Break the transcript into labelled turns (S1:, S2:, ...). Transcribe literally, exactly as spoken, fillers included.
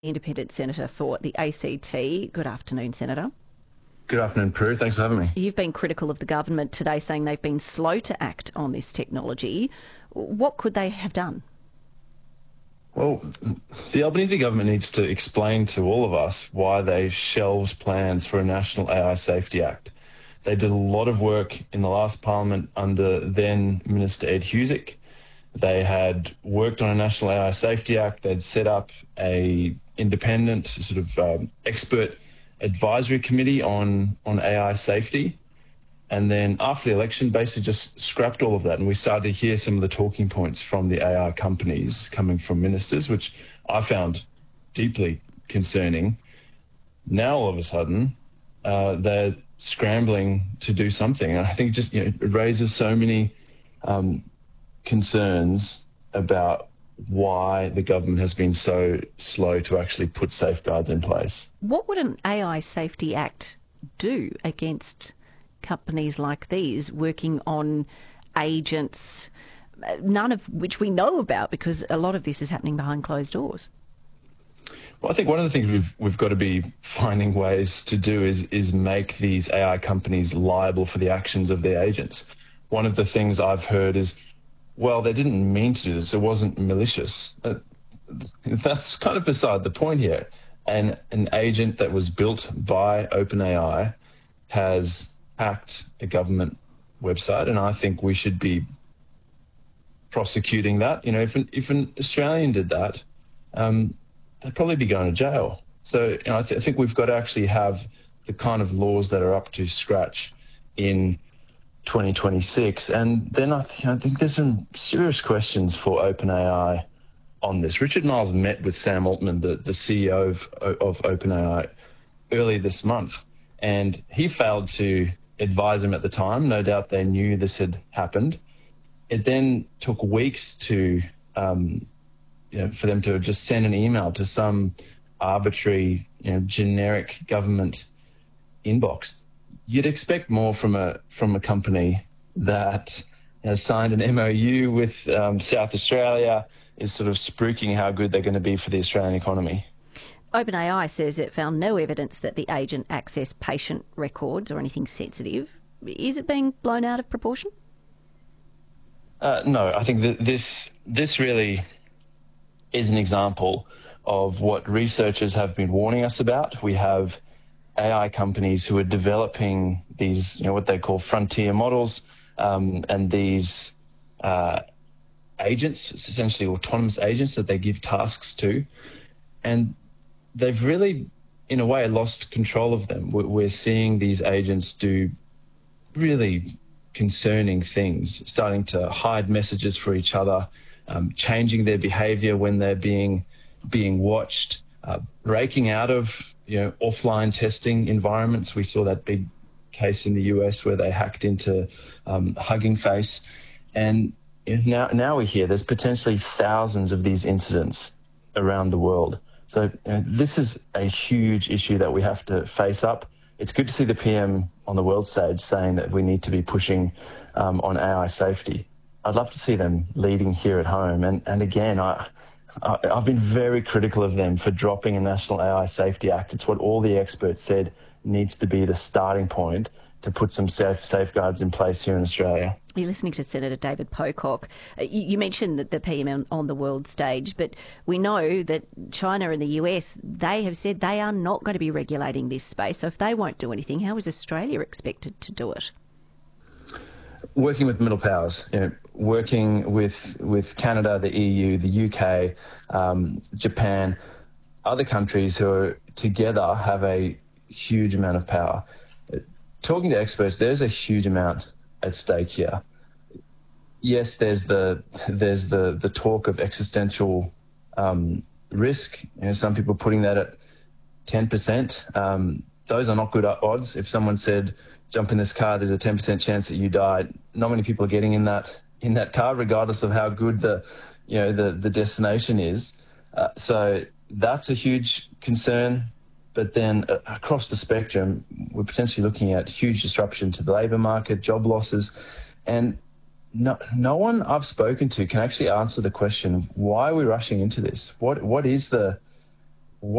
S1: Independent Senator for the A C T. Good afternoon, Senator.
S2: Good afternoon, Prue. Thanks for having me.
S1: You've been critical of the government today, saying they've been slow to act on this technology. What could they have done?
S2: Well, the Albanese government needs to explain to all of us why they shelved plans for a National A I Safety Act. They did a lot of work in the last Parliament under then Minister Ed Husic. They had worked on a National A I Safety Act. They'd set up a independent sort of um, expert advisory committee on, on A I safety. And then after the election, basically just scrapped all of that. And we started to hear some of the talking points from the A I companies coming from ministers, which I found deeply concerning. Now, all of a sudden, uh, they're scrambling to do something. And I think it just you know, it raises so many um, concerns about why the government has been so slow to actually put safeguards in place.
S1: What would an A I Safety Act do against companies like these working on agents, none of which we know about, because a lot of this is happening behind closed doors?
S2: Well, I think one of the things we've we've got to be finding ways to do is is make these A I companies liable for the actions of their agents. One of the things I've heard is, well, they didn't mean to do this. It wasn't malicious. Uh, that's kind of beside the point here. And an agent that was built by OpenAI has hacked a government website, and I think we should be prosecuting that. You know, if an, if an Australian did that, um, they'd probably be going to jail. So you know, I, th- I think we've got to actually have the kind of laws that are up to scratch in twenty twenty-six. And then I, th- I think there's some serious questions for OpenAI on this. Richard Miles met with Sam Altman, the, the C E O of, of OpenAI, earlier this month, and he failed to advise him at the time. No doubt they knew this had happened. It then took weeks to, um, you know, for them to just send an email to some arbitrary, you know, generic government inbox. You'd expect more from a from a company that has signed an M O U with um, South Australia, is sort of spruiking how good they're going to be for the Australian economy.
S1: OpenAI says it found no evidence that the agent accessed patient records or anything sensitive. Is it being blown out of proportion?
S2: Uh, no, I think that this this really is an example of what researchers have been warning us about. We have A I companies who are developing these, you know, what they call frontier models, um, and these uh, agents, essentially autonomous agents that they give tasks to, and they've really, in a way, lost control of them. We're seeing these agents do really concerning things, starting to hide messages for each other, um, changing their behavior when they're being being watched, uh, breaking out of you know offline testing environments. We saw that big case in the U S where they hacked into um, Hugging Face, and now now we hear there's potentially thousands of these incidents around the world. So you know, this is a huge issue that we have to face up. It's good to see the P M on the world stage saying that we need to be pushing um, on A I safety. I'd love to see them leading here at home. And, and again, I, I, I've been very critical of them for dropping a National A I Safety Act. It's what all the experts said needs to be the starting point to put some safe safeguards in place here in Australia.
S1: You're listening to Senator David Pocock. You, you mentioned that the P M on, on the world stage, but we know that China and the U S, they have said they are not going to be regulating this space. So if they won't do anything, how is Australia expected to do it?
S2: Working with middle powers, you know, working with with Canada, the E U, the U K, um, Japan, other countries who are together have a huge amount of power. Talking to experts, there's a huge amount at stake here. Yes, there's the there's the the talk of existential um, risk. You know, some people putting that at ten percent. Um, those are not good odds. If someone said, "Jump in this car, there's a ten percent chance that you die," not many people are getting in that in that car, regardless of how good the you know the the destination is. Uh, so that's a huge concern. But then uh, across the spectrum, we're potentially looking at huge disruption to the labour market, job losses, and no, no one I've spoken to can actually answer the question, why are we rushing into this? What What is the